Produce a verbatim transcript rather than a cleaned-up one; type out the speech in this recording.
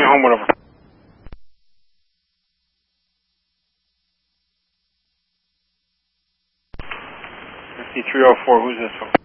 you home, whatever. fifty-three oh four, who's this one?